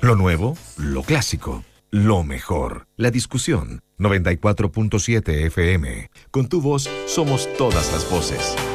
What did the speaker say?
Lo nuevo, lo clásico, lo mejor. La discusión. 94.7 FM. Con tu voz somos todas las voces.